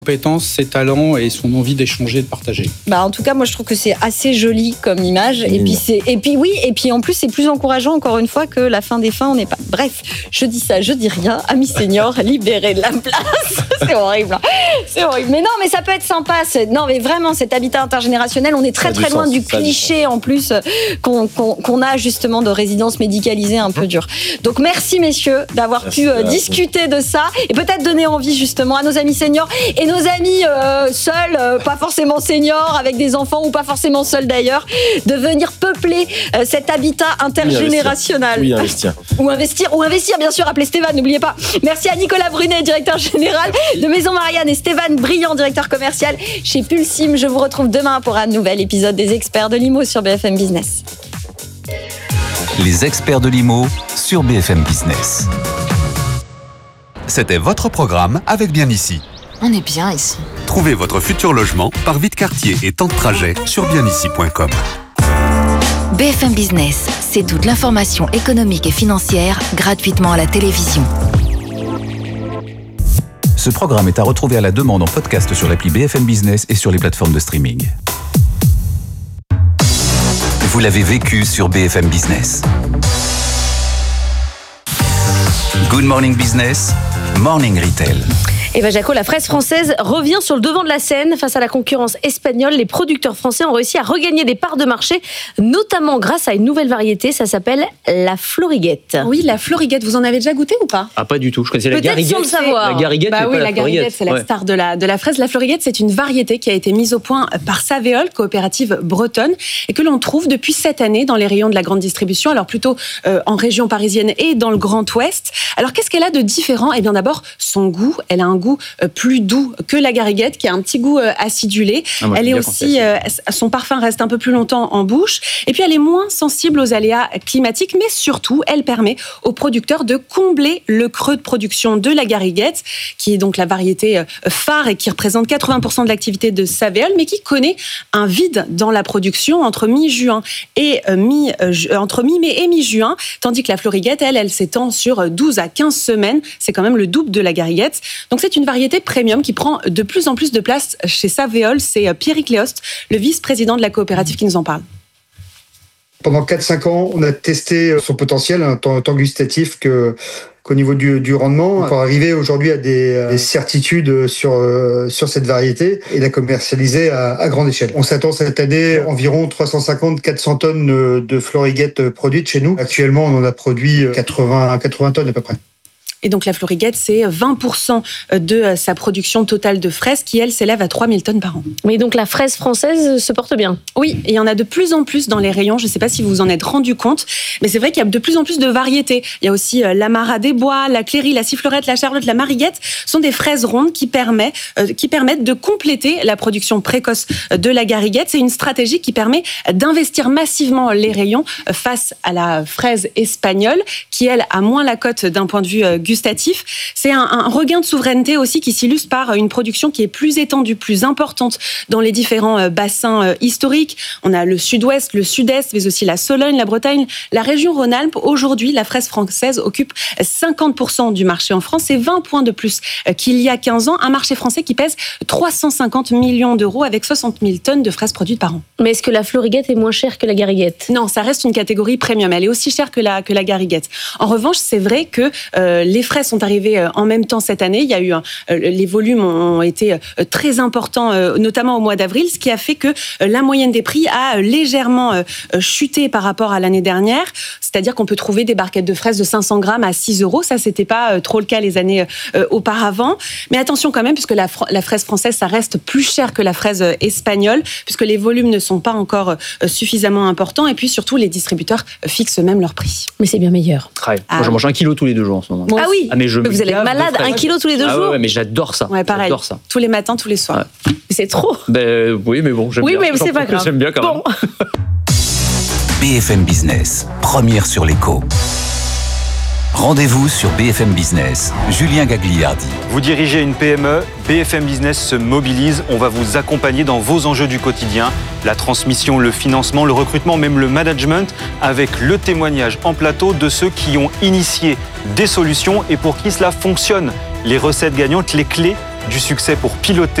Compétences, ses talents et son envie d'échanger, de partager. En tout cas, moi je trouve que c'est assez joli comme image. Et puis en plus c'est plus encourageant encore une fois que la fin des fins, on n'est pas. Bref, je dis ça, je dis rien. Amis seniors, libérez de la place. C'est horrible. C'est horrible. Mais non, mais ça peut être sympa. Non, mais vraiment, cet habitat intergénérationnel, on est très très loin du cliché en plus qu'on a justement de résidence médicalisée un peu dure. Donc merci messieurs d'avoir pu discuter de ça et peut-être donner envie justement à nos amis seniors et nos amis seuls, pas forcément seniors, avec des enfants ou pas forcément seuls d'ailleurs, de venir peupler cet habitat intergénérationnel. Oui, investir. Ou investir, bien sûr, appelez Stéphane, n'oubliez pas. Merci à Nicolas Brunet, directeur général de Maison Marianne, et Stéphane Briand, directeur commercial chez Pulsim. Je vous retrouve demain pour un nouvel épisode des Experts de l'IMO sur BFM Business. Les Experts de l'IMO sur BFM Business. C'était votre programme avec Bien Ici. On est bien ici. Trouvez votre futur logement par vie de quartier et temps de trajet sur bienici.com. BFM Business, c'est toute l'information économique et financière gratuitement à la télévision. Ce programme est à retrouver à la demande en podcast sur l'appli BFM Business et sur les plateformes de streaming. Vous l'avez vécu sur BFM Business. Good Morning Business, Morning Retail. Eva Jaco, la fraise française revient sur le devant de la scène face à la concurrence espagnole. Les producteurs français ont réussi à regagner des parts de marché, notamment grâce à une nouvelle variété. Ça s'appelle la Floriguette. Oui, la Floriguette. Vous en avez déjà goûté ou pas ? Ah, pas du tout. Je connaissais la Gariguette. Peut-être sans le savoir. La Gariguette, oui, la Gariguette, c'est la star de la fraise. La Floriguette, c'est une variété qui a été mise au point par Savéol, coopérative bretonne, et que l'on trouve depuis cette année dans les rayons de la grande distribution, alors plutôt en région parisienne et dans le Grand Ouest. Alors, qu'est-ce qu'elle a de différent ? Eh bien, d'abord, son goût. Elle a un goût plus doux que la Gariguette, qui a un petit goût acidulé. Elle est aussi, son parfum reste un peu plus longtemps en bouche. Et puis, elle est moins sensible aux aléas climatiques, mais surtout, elle permet aux producteurs de combler le creux de production de la Gariguette, qui est donc la variété phare et qui représente 80% de l'activité de Savéol, mais qui connaît un vide dans la production entre mi-juin et entre mi-mai et mi-juin, tandis que la Floriguette, elle s'étend sur 12 à 15 semaines. C'est quand même le double de la Gariguette. Donc, c'est une variété premium qui prend de plus en plus de place chez Savéol. C'est Pierrick Léost, le vice-président de la coopérative, qui nous en parle. Pendant 4-5 ans, on a testé son potentiel, tant gustatif qu'au niveau du rendement, pour arriver aujourd'hui à des certitudes sur cette variété et la commercialiser à grande échelle. On s'attend cette année environ 350-400 tonnes de Floriguette produites chez nous. Actuellement, on en a produit 80 tonnes à peu près. Et donc la Floriguette, c'est 20% de sa production totale de fraises qui, elle, s'élève à 3000 tonnes par an. Mais donc la fraise française se porte bien. Oui, et il y en a de plus en plus dans les rayons. Je ne sais pas si vous vous en êtes rendu compte, mais c'est vrai qu'il y a de plus en plus de variétés. Il y a aussi l'Amara des Bois, la Cléry, la Sifflerette, la Charlotte, la Mariguette. Ce sont des fraises rondes qui permettent de compléter la production précoce de la Gariguette. C'est une stratégie qui permet d'investir massivement les rayons face à la fraise espagnole, qui, elle, a moins la cote d'un point de vue gustatif. C'est un regain de souveraineté aussi qui s'illustre par une production qui est plus étendue, plus importante dans les différents bassins historiques. On a le sud-ouest, le sud-est, mais aussi la Sologne, la Bretagne, la région Rhône-Alpes. Aujourd'hui, la fraise française occupe 50% du marché en France. C'est 20 points de plus qu'il y a 15 ans. Un marché français qui pèse 350 millions d'euros avec 60 000 tonnes de fraises produites par an. Mais est-ce que la Floriguette est moins chère que la Gariguette ? Non, ça reste une catégorie premium. Elle est aussi chère que la Gariguette. En revanche, c'est vrai que les fraises sont arrivées en même temps cette année. Il y a eu les volumes ont été très importants, notamment au mois d'avril, ce qui a fait que la moyenne des prix a légèrement chuté par rapport à l'année dernière. C'est-à-dire qu'on peut trouver des barquettes de fraises de 500 grammes à 6 €. Ça, c'était pas trop le cas les années auparavant. Mais attention quand même, puisque la fraise française, ça reste plus cher que la fraise espagnole, puisque les volumes ne sont pas encore suffisamment importants. Et puis surtout, les distributeurs fixent même leur prix. Mais c'est bien meilleur. Moi, j'en mange 1 kilo tous les 2 jours en ce moment. Ah oui, mais vous allez être malade, 1 kilo tous les 2 jours. Ouais, mais j'adore ça. Ouais, pareil. J'adore ça. Tous les matins, tous les soirs. Ouais. C'est trop. Oui, mais bon, j'aime bien. Oui, mais c'est pas grave. J'aime bien quand même. BFM Business, première sur l'écho. Rendez-vous sur BFM Business. Julien Gagliardi. Vous dirigez une PME, BFM Business se mobilise. On va vous accompagner dans vos enjeux du quotidien. La transmission, le financement, le recrutement, même le management, avec le témoignage en plateau de ceux qui ont initié des solutions et pour qui cela fonctionne. Les recettes gagnantes, les clés du succès pour piloter